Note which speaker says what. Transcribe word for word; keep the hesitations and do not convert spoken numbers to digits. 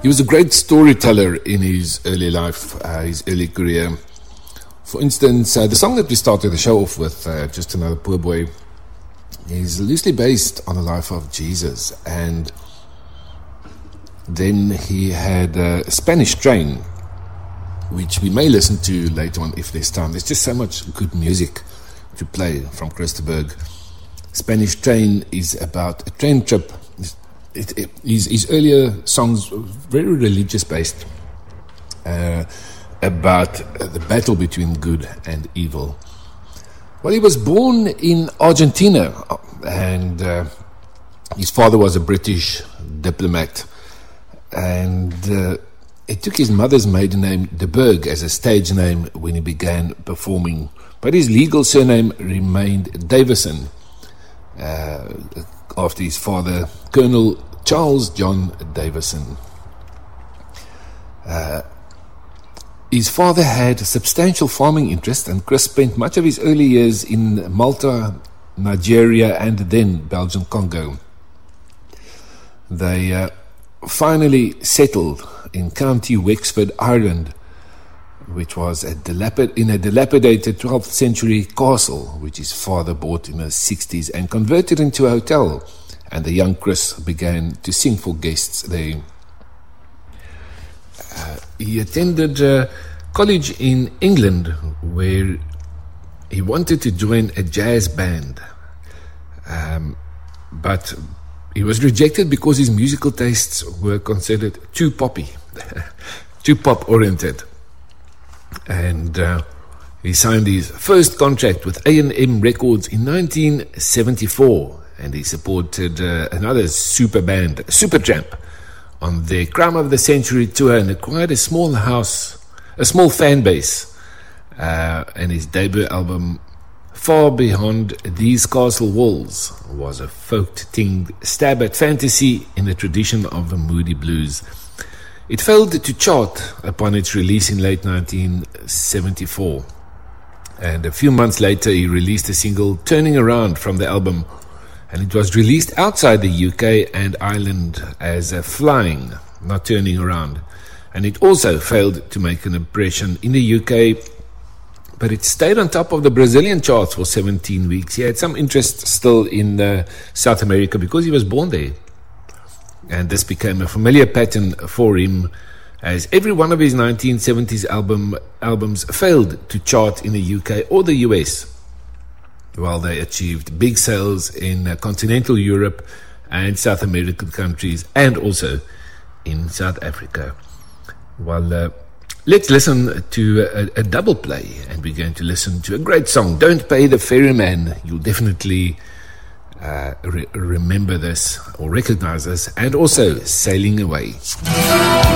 Speaker 1: He was a great storyteller in his early life, uh, his early career. For instance, uh, the song that we started the show off with, uh, Just Another Poor Boy, is loosely based on the life of Jesus. And then he had uh, Spanish Train, which we may listen to later on if there's time. There's just so much good music to play from Chris de Burgh. Spanish Train is about a train trip. It, it, his, his earlier songs were very religious based, uh, about uh, the battle between good and evil. Well, he was born in Argentina, and uh, his father was a British diplomat, and uh, he took his mother's maiden name de Burgh as a stage name when he began performing, but his legal surname remained Davison, uh, after his father, Colonel Charles John Davison. Uh, his father had a substantial farming interest, and Chris spent much of his early years in Malta, Nigeria, and then Belgian Congo. They uh, finally settled in County Wexford, Ireland, which was a dilapid- in a dilapidated twelfth century castle, which his father bought in the sixties and converted into a hotel, and the young Chris began to sing for guests there. Uh, he attended uh, college in England, where he wanted to join a jazz band, um, but he was rejected because his musical tastes were considered too poppy, too pop-oriented. And uh, he signed his first contract with A and M Records in nineteen seventy-four, and he supported uh, another super band, Supertramp, on their Crime of the Century tour, and acquired a small house, a small fan base. Uh, and his debut album, Far Beyond These Castle Walls, was a folk-tinged stab at fantasy in the tradition of the moody blues. It failed to chart upon its release in late nineteen seventy-four, and a few months later he released a single, Turning Around, from the album, and it was released outside the U K and Ireland as a Flying, not Turning Around, and it also failed to make an impression in the U K, but it stayed on top of the Brazilian charts for seventeen weeks. He had some interest still in uh, South America because he was born there. And this became a familiar pattern for him, as every one of his nineteen seventies album albums failed to chart in the U K or the U S, while they achieved big sales in uh, continental Europe and South American countries, and also in South Africa. Well, uh, let's listen to a, a double play, and we're going to listen to a great song, Don't Pay the Ferryman. You'll definitely Uh, re- remember this or recognize this, and also Sailing Away.